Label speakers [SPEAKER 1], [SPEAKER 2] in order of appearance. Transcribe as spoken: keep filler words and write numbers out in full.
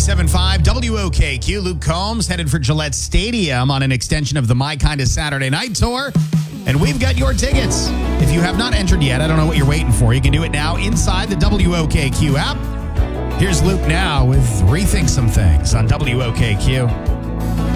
[SPEAKER 1] ninety-seven point five W O K Q. Luke Combs headed for Gillette Stadium on an extension of the My Kind of Saturday Night Tour. And we've got your tickets. If you have not entered yet, I don't know what you're waiting for. You can do it now inside the W O K Q app. Here's Luke now with Rethink Some Things on W O K Q.